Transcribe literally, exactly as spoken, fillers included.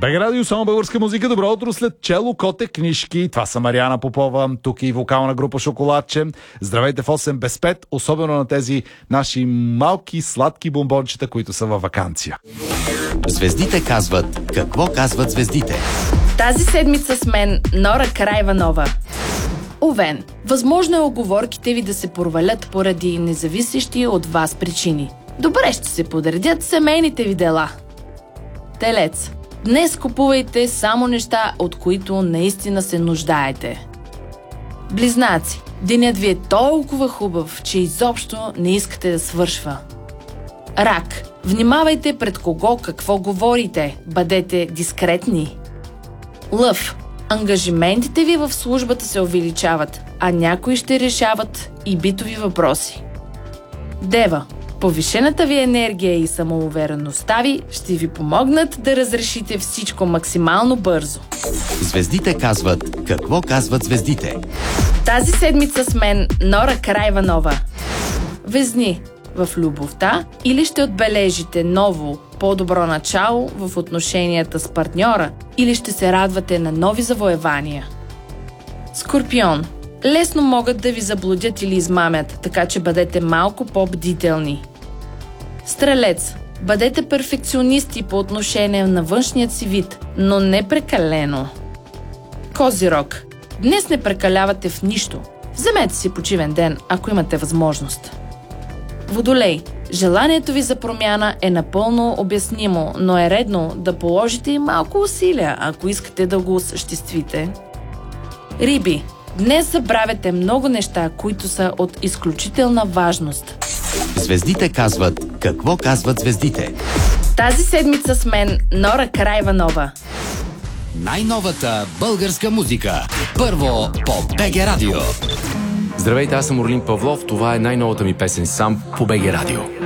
БГ Радио, само българска музика. Добро утро след чело, коте, книжки. Това са Мариана Попова, тук и вокална група Шоколадче. Здравейте в осем без пет, особено на тези наши малки сладки бомбончета, които са във ваканция. Звездите казват какво казват звездите. Тази седмица с мен Нора Караиванова. Овен, възможно е оговорките ви да се провалят поради независещи от вас причини. Добре ще се подредят семейните ви дела. Телец, днес купувайте само неща, от които наистина се нуждаете. Близнаци, денят ви е толкова хубав, че изобщо не искате да свършва. Рак, внимавайте пред кого какво говорите, бъдете дискретни. Лъв, ангажиментите ви в службата се увеличават, а някои ще решават и битови въпроси. Дева, повишената ви енергия и самоувереността ви ще ви помогнат да разрешите всичко максимално бързо. Звездите казват какво казват звездите. Тази седмица с мен Нора Караиванова. Везни, в любовта или ще отбележите ново, по-добро начало в отношенията с партньора, или ще се радвате на нови завоевания. Скорпион, лесно могат да ви заблудят или измамят, така че бъдете малко по-бдителни. Стрелец, бъдете перфекционисти по отношение на външният си вид, но не прекалено. Козирог, днес не прекалявате в нищо. Вземете си почивен ден, ако имате възможност. Водолей, желанието ви за промяна е напълно обяснимо, но е редно да положите и малко усилия, ако искате да го осъществите. Риби, днес забравяте много неща, които са от изключителна важност. Звездите казват какво казват звездите. Тази седмица с мен Нора Караиванова. Най-новата българска музика. Първо по БГ Радио. Здравейте, аз съм Орлин Павлов. Това е най-новата ми песен сам по БГ Радио.